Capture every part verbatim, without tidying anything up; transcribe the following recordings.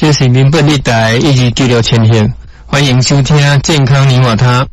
这是民本地台一二九六千赫，欢迎收听健康你我他。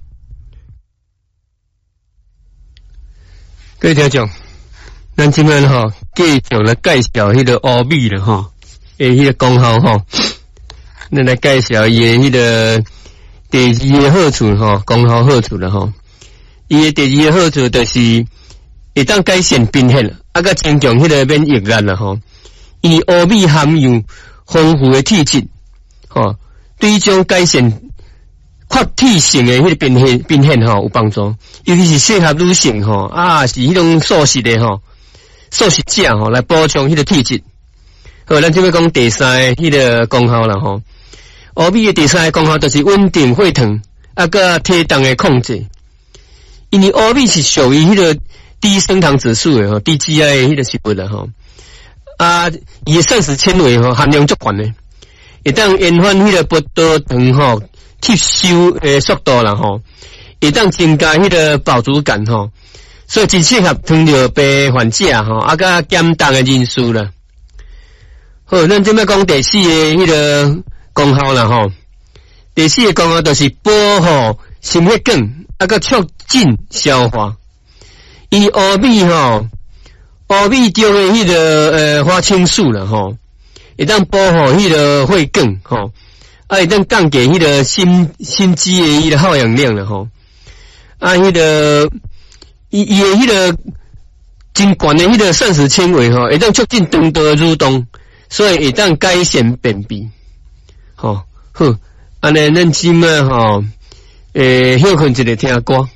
各位听众，咱今晚吼继续来介绍迄个乌米了吼，诶，迄个功效吼，咱来介绍伊诶迄个第二个好处吼，功效好处了吼。伊诶第二个好处就是会当改善贫血，啊，甲增强迄个免疫力了吼。伊乌米含有丰富的体质，吼，对于种改善缺铁性的迄个贫血贫血吼有帮助，尤其是适合女性吼啊，是迄种素食的吼，素食者吼来补充迄个体质。好，咱即要讲第三个迄个功效啦吼。乌米的第三个功效就是稳定血糖，啊个体重的控制。因为乌米是属于迄个低升糖指数的吼，低 G I 的迄个食物啦吼。啊，伊的膳食纤维吼含量足悬的，会当延缓迄个葡萄糖吼吸收诶速度啦吼，会当增加迄个饱足感吼，所以真适合糖尿病患者吼，啊甲减重的人士啦。好，咱即摆讲第四个迄个功效啦吼，第四个功效就是保护心血管，啊甲促进消化。伊乌米吼。乌米中的迄个呃花青素啦吼，会当保护迄个血管吼，啊会当降低迄个心心肌的迄个耗氧量啦吼，啊迄个伊伊的迄个真悬的迄个膳食纤维吼，会当促进肠道蠕动，所以会当改善便秘。吼，好，安尼咱即摆吼，诶休困一个听歌。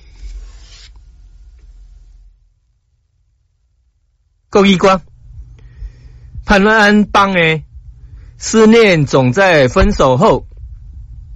国语歌，潘安邦诶，思念总在分手后。